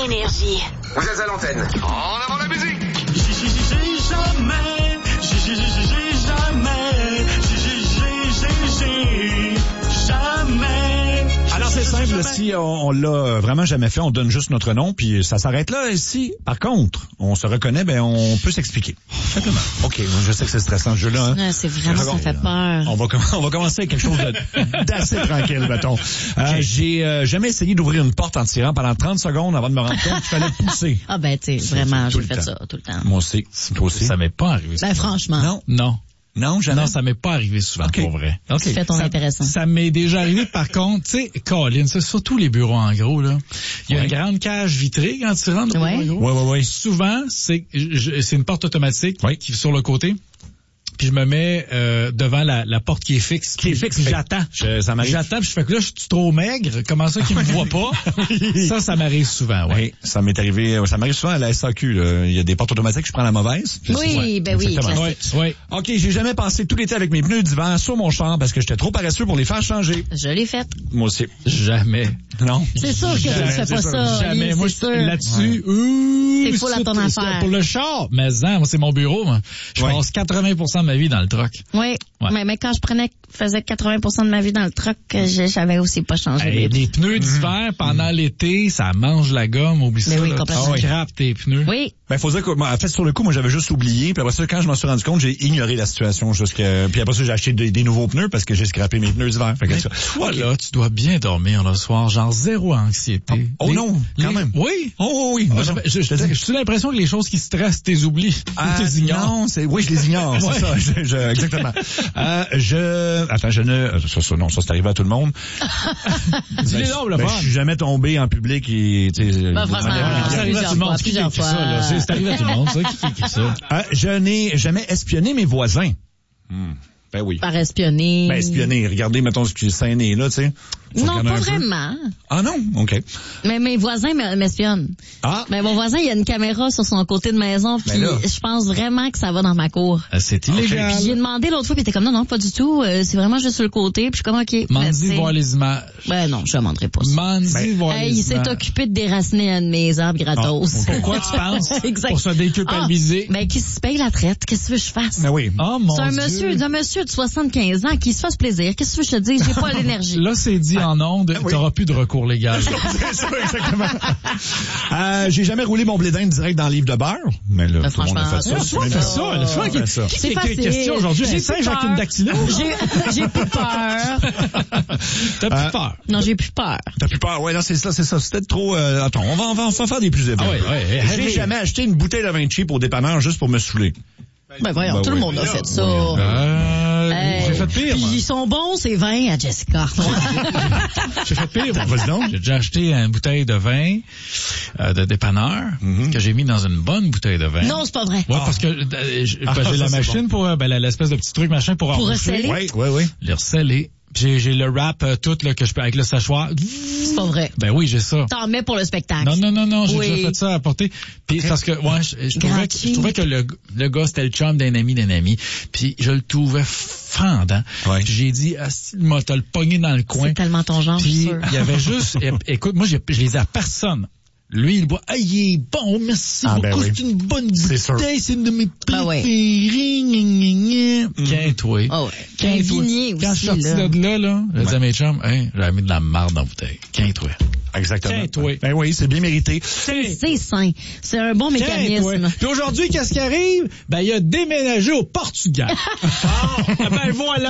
Énergie. Vous êtes à l'antenne. En avant la musique. Jamais. Alors c'est simple, si on l'a vraiment jamais fait, on donne juste notre nom, puis ça s'arrête là. Et si, par contre, on se reconnaît, ben on peut s'expliquer. Simplement. OK, je sais que c'est stressant ce jeu-là. Hein? C'est vraiment, ça fait peur. On va commencer avec quelque chose d'assez tranquille, mettons. J'ai jamais essayé d'ouvrir une porte en tirant pendant 30 secondes avant de me rendre compte qu'il fallait pousser. Ah ben tu sais, vraiment, j'ai fait ça tout le temps. Moi aussi. Toi aussi? Ça m'est pas arrivé. Ben franchement. Non, jamais. Non, ça m'est pas arrivé souvent, pour vrai. Tu fais ton intéressant. Ça m'est déjà arrivé, par contre, tu sais, Colin, c'est surtout les bureaux en gros, là. Il y a une grande cage vitrée quand tu rentres dans le bureau en gros. Oui. Souvent, c'est une porte automatique qui est sur le côté. Puis je me mets devant la porte qui est fixe. J'attends. J'attends, puis je fais que là, je suis trop maigre. Comment ça qu'ils me voient pas? Ça m'arrive souvent, oui. Ça m'est arrivé, ça m'arrive souvent à la SAQ, là. Il y a des portes automatiques, je prends la mauvaise. Oui, classique. Oui. OK, j'ai jamais passé tout l'été avec mes pneus d'hiver sur mon char parce que j'étais trop paresseux pour les faire changer. Je l'ai fait. Moi aussi. Jamais. Non. C'est sûr que tu fais pas ça. Jamais. Moi, là-dessus, c'est full à ton affaire. Pour le char, mais moi, c'est mon bureau, moi. Je passe 80% de ma vie dans le truck. Oui. Mais quand je faisais 80% de ma vie dans le truck, j'avais aussi pas changé. Les pneus d'hiver pendant l'été, ça mange la gomme, oublie ça. Oui, complètement. Tu crapes tes pneus. Oui. Ben, faut dire que, en fait, sur le coup, moi, j'avais juste oublié, puis après ça, quand je m'en suis rendu compte, j'ai ignoré la situation puis après ça, j'ai acheté des nouveaux pneus parce que j'ai scrappé mes pneus d'hiver. Fait que toi, là, tu dois bien dormir le soir, genre zéro anxiété. Oh non, quand même. Oui. Oh oui. J'ai l'impression que les choses qui stressent, t'es oublies. Tu les ignores. Non, oui, je les ignore, c'est ça. Exactement. Non, ça c'est arrivé à tout le monde. Dis-les donc, le je suis jamais tombé en public et, ça arrive à tout le monde. C'est arrivé à tout le monde, ça. Qui écrit ça? Je n'ai jamais espionné mes voisins. Ben oui. Par espionner. Ben espionner. Regardez, mettons, ce qui est scèné, là, tu sais. Non, pas vraiment. Ah non? OK. Mais mes voisins m'espionnent. Ah. Mais mon voisin, il y a une caméra sur son côté de maison, puis je pense vraiment que ça va dans ma cour. C'est illégal. Puis j'ai demandé l'autre fois, puis il était comme, non, pas du tout. C'est vraiment juste sur le côté, puis je suis comme, OK. Mandy voir les images. Ben non, je ne demanderai pas ça. Mandy voir les images. Il s'est occupé de déraciner un de mes arbres gratos. Pourquoi tu penses? Exact. Pour se déculpabiliser. Ben, qui se paye la traite? Qu'est-ce que tu veux que je fasse? Ben oui. Oh, mon C'est un monsieur de 75 ans qui se fasse plaisir. Qu'est-ce que je te dis? J'ai pas l'énergie. Là, c'est dit en ondes, t'auras plus de recours légal. C'est ça, exactement. J'ai jamais roulé mon blé d'Inde direct dans le livre de beurre. Mais là, tout le monde a fait ça. C'est facile. Question aujourd'hui, c'est singe avec une dactylo. J'ai plus peur. T'as plus peur? Non, j'ai plus peur. T'as plus peur? Ouais, non, c'est ça. C'était trop, attends, on va faire des plus élevés. J'ai jamais acheté une bouteille de vin cheap au dépanneur juste pour me saouler. Ben voyons, tout le monde a fait ça. J'ai fait pire. Puis ils sont bons, ces vins à Jessica. J'ai fait pire. J'ai déjà acheté une bouteille de vin de dépanneur que j'ai mis dans une bonne bouteille de vin. Non, c'est pas vrai. Ouais, parce que j'ai la machine pour l'espèce de petit truc machin pour recéler. Oui. Les recéler. J'ai le wrap tout là que je peux avec le séchoir. C'est pas vrai. Ben oui, j'ai ça. T'en mets pour le spectacle. Non, j'ai déjà fait ça à porter. Puis parce que je trouvais que le gars c'était le chum d'un ami. Puis je le trouvais fendant. Ouais. Puis j'ai dit moi t'as le pogné dans le coin. C'est tellement ton genre. Puis il y avait juste écoute, moi je les ai à personne. Lui, il boit, il est bon, merci beaucoup, c'est une bonne bouteille, c'est une de mes préférées, Quinte-toi. Un vignier aussi, quand je suis sorti de là, j'ai dit à mes chums, j'avais mis de la marde dans la bouteille. Quinte-toi. Exactement. Quinte-toi. Ben oui, c'est bien mérité. C'est sain. C'est un bon mécanisme. Puis aujourd'hui, qu'est-ce qui arrive? Ben, il a déménagé au Portugal. Ben voilà.